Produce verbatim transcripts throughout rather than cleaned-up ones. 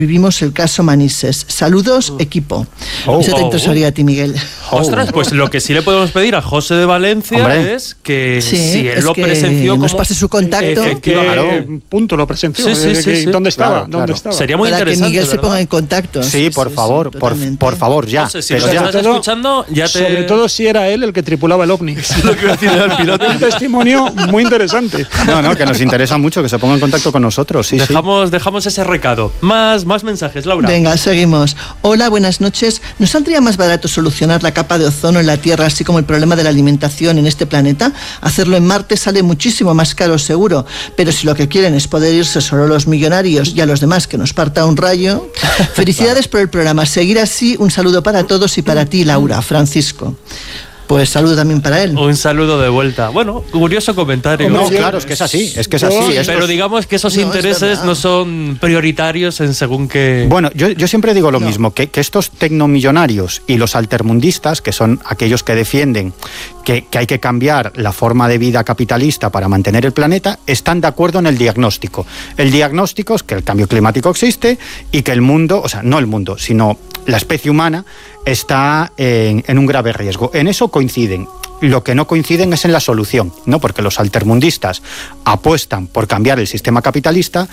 Vivimos el caso Manises. Saludos, equipo. Oh, Eso te oh, interesaría a ti, Miguel. Oh. Ostras, pues lo que sí le podemos pedir a José de Valencia Hombre. es que sí, si él es lo que presenció nos como... pase su contacto. ¿En qué claro. punto lo presenció? Sí, sí, sí, sí. ¿Dónde estaba? Claro, ¿Dónde claro. estaba? Sería muy Para interesante, que Miguel ¿verdad? se ponga en contacto. Sí, por sí, favor, sí, por, por favor, ya. No sé, si pero lo ya. estás escuchando, ya te... Sobre todo si era él el que tripulaba el ovni. Es lo que iba a decir al piloto. Un testimonio muy interesante. No, no, que nos interesa mucho que se ponga en contacto con nosotros. Sí, dejamos, sí. dejamos ese recado. Más, más mensajes, Laura. Venga, seguimos. Hola, buenas noches. ¿No saldría más barato solucionar la capa de ozono en la Tierra, así como el problema de la alimentación en este planeta? Hacerlo en Marte sale muchísimo más caro, seguro. Pero si lo que quieren es poder irse solo los millonarios y a los demás que nos parta un rayo. Felicidades por el programa. Seguir así. Un saludo para todos y para ti, Laura. Francisco. Pues saludo también para él. Un saludo de vuelta. Bueno, curioso comentario. No, claro, es que es así, es que es así. Pero Estos... digamos que esos no, intereses no son prioritarios en según qué... Bueno, yo, yo siempre digo lo no. mismo, que, que estos tecnomillonarios y los altermundistas, que son aquellos que defienden que, que hay que cambiar la forma de vida capitalista para mantener el planeta, están de acuerdo en el diagnóstico. El diagnóstico es que el cambio climático existe y que el mundo, o sea, no el mundo, sino la especie humana está en, en un grave riesgo. En eso coinciden. Lo que no coinciden es en la solución, ¿no? Porque los altermundistas apuestan por cambiar el sistema capitalista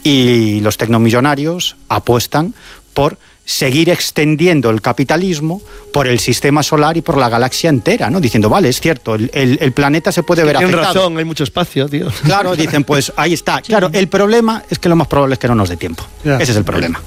y los tecnomillonarios apuestan por seguir extendiendo el capitalismo por el sistema solar y por la galaxia entera, ¿no? Diciendo, vale, es cierto, el, el, el planeta se puede ver Tienen afectado. razón, hay mucho espacio, tío. Claro, dicen, pues ahí está. Claro, el problema es que lo más probable es que no nos dé tiempo. Ya. Ese es el problema.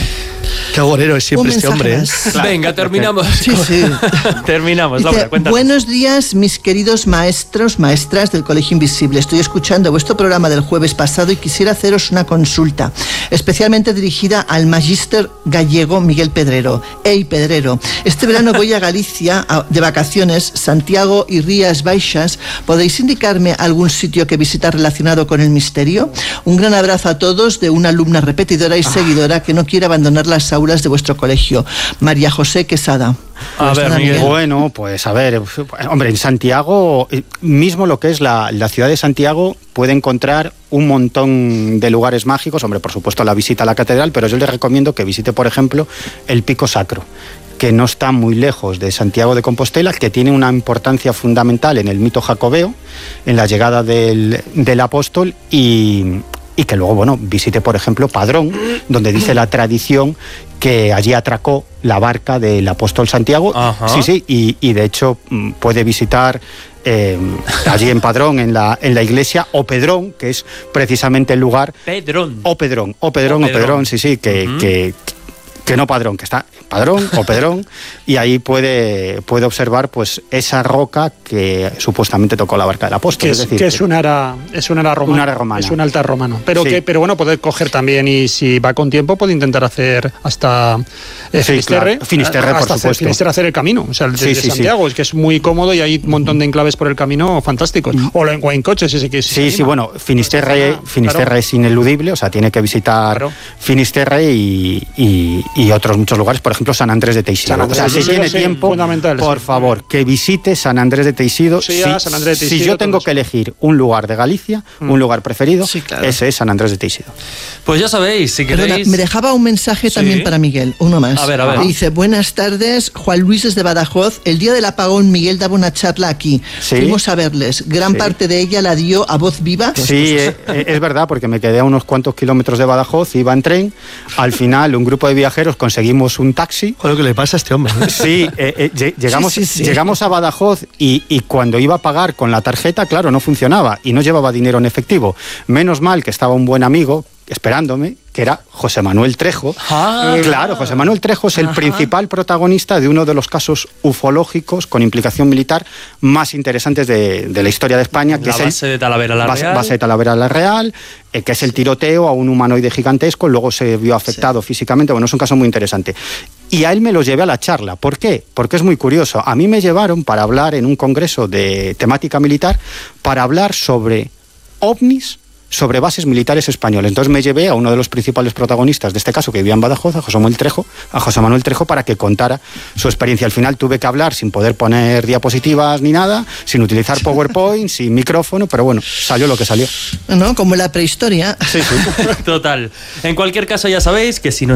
Qué agorero es siempre Un este hombre, ¿eh? mensaje más. Venga, terminamos. Sí, sí. Terminamos, Dice, Laura, cuéntanos. buenos días, mis queridos maestros, maestras del Colegio Invisible. Estoy escuchando vuestro programa del jueves pasado y quisiera haceros una consulta, especialmente dirigida al magíster gallego Miguel Pedrero. Ey, Pedrero, este verano voy a Galicia a, de vacaciones, Santiago y Rías Baixas. ¿Podéis indicarme algún sitio que visitar relacionado con el misterio? Un gran abrazo a todos de una alumna repetidora y seguidora que no quiere abandonar las aulas de vuestro colegio, María José Quesada. A ver, Miguel. Bueno, pues a ver, hombre, en Santiago, mismo lo que es la, la ciudad de Santiago, puede encontrar un montón de lugares mágicos. Hombre, por supuesto la visita a la catedral, pero yo le recomiendo que visite, por ejemplo, el Pico Sacro, que no está muy lejos de Santiago de Compostela, que tiene una importancia fundamental en el mito jacobeo, en la llegada del, del apóstol, y, y que luego, bueno, visite, por ejemplo, Padrón, donde dice la tradición que allí atracó la barca del apóstol Santiago. Ajá. Sí, sí, y, y de hecho puede visitar eh, allí en Padrón, en la, en la iglesia, O Pedrón, que es precisamente el lugar... Pedrón. O Pedrón, O Pedrón, O O Pedrón. Pedrón, sí, sí, que... Uh-huh. que que no Padrón, que está Padrón o Pedrón, y ahí puede, puede observar pues esa roca que supuestamente tocó la barca del apóstol. Que es, es, decir, que es un ara, es un ara romano. Un ara romano. Es un altar romano. Pero, Sí. que, pero bueno, puede coger también, y si va con tiempo, puede intentar hacer hasta eh, Sí, Finisterre. claro. Finisterre, hasta por hacer supuesto. Finisterre, hacer el camino. O sea, el Sí, desde sí, sí. Santiago, es que es muy cómodo y hay un montón de enclaves por el camino fantásticos. O, lo, o en coches, ese que Sí, sí, bueno, Finisterre, Claro. Finisterre es ineludible, o sea, tiene que visitar Claro. Finisterre y, y, y otros muchos lugares, por ejemplo, San Andrés de Teixido. San Andrés o sea, de si Teixido, tiene sí, tiempo, fundamental, por sí. favor, que visite San Andrés de Teixido. Sí, si, ya, San Andrés de si Teixido, yo tengo todo que eso. elegir un lugar de Galicia, Mm. un lugar preferido, Sí, claro. ese es San Andrés de Teixido. Pues ya sabéis, si Perdona, queréis... me dejaba un mensaje Sí. también para Miguel, uno más. A ver, a ver. Dice, buenas tardes, Juan Luis desde Badajoz. El día del apagón Miguel daba una charla aquí. Sí. Fuimos a verles. Gran Sí. parte de ella la dio a voz viva. Sí, eh, eh, es verdad, porque me quedé a unos cuantos kilómetros de Badajoz, iba en tren. Al final, un grupo de viajeros conseguimos un taxi. Joder, lo que le pasa a este hombre, ¿eh? Sí, eh, eh, lle- llegamos, Sí, sí, sí. llegamos a Badajoz y, y cuando iba a pagar con la tarjeta, claro, no funcionaba y no llevaba dinero en efectivo. Menos mal que estaba un buen amigo esperándome, que era José Manuel Trejo. Ah. Claro, José Manuel Trejo es el Ajá. principal protagonista de uno de los casos ufológicos con implicación militar más interesantes de, de la historia de España, que La es el, base de Talavera la base, Real. base de Talavera la Real, eh, que es el tiroteo a un humanoide gigantesco, luego se vio afectado físicamente. Bueno, es un caso muy interesante. Y a él me lo llevé a la charla. ¿Por qué? Porque es muy curioso. A mí me llevaron para hablar en un congreso de temática militar, para hablar sobre ovnis, sobre bases militares españoles. Entonces me llevé a uno de los principales protagonistas de este caso, que vivía en Badajoz, a José Manuel Trejo, a José Manuel Trejo, para que contara su experiencia. Al final tuve que hablar sin poder poner diapositivas ni nada, sin utilizar PowerPoint, sin micrófono, pero bueno, salió lo que salió. ¿No? Como la prehistoria. Sí, sí. Total. En cualquier caso, ya sabéis que si nos